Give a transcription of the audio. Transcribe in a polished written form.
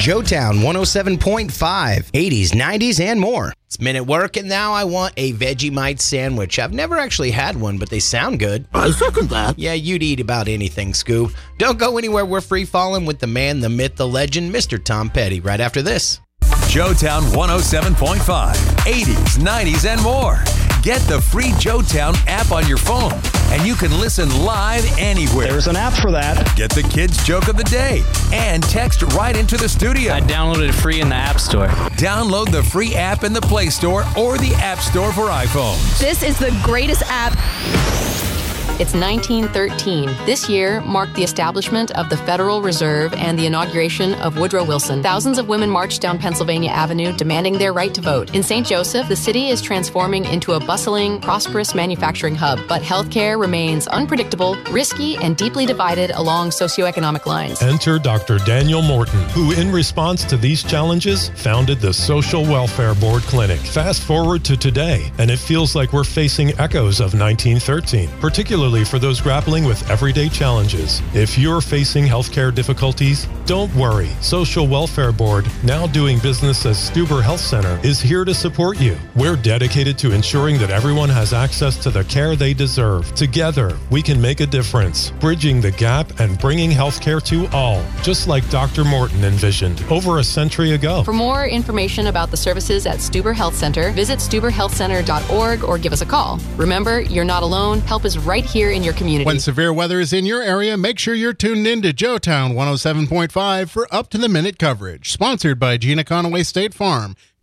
Joetown 107.5, 80s, 90s, and more. It's Minute Work, and now I want a Vegemite sandwich. I've never actually had one, but they sound good. I second that. Yeah, you'd eat about anything, Scoob. Don't go anywhere. We're free-falling with the man, the myth, the legend, Mr. Tom Petty, right after this. Joetown 107.5, 80s, 90s, and more. Get the free Joetown app on your phone, and you can listen live anywhere. There's an app for that. Get the kids' joke of the day and text right into the studio. I downloaded it free in the App Store. Download the free app in the Play Store or the App Store for iPhones. This is the greatest app. It's 1913. This year marked the establishment of the Federal Reserve and the inauguration of Woodrow Wilson. Thousands of women marched down Pennsylvania Avenue demanding their right to vote. In St. Joseph, the city is transforming into a bustling, prosperous manufacturing hub, but healthcare remains unpredictable, risky, and deeply divided along socioeconomic lines. Enter Dr. Daniel Morton, who in response to these challenges founded the Social Welfare Board Clinic. Fast forward to today, and it feels like we're facing echoes of 1913, particularly for those grappling with everyday challenges. If you're facing healthcare difficulties, don't worry. Social Welfare Board, now doing business as Stuber Health Center, is here to support you. We're dedicated to ensuring that everyone has access to the care they deserve. Together, we can make a difference, bridging the gap and bringing healthcare to all, just like Dr. Morton envisioned over a century ago. For more information about the services at Stuber Health Center, visit stuberhealthcenter.org or give us a call. Remember, you're not alone. Help is right here in your community. When severe weather is in your area, make sure you're tuned in to Joetown 107.5 for up-to-the-minute coverage. Sponsored by Gina Conaway State Farm.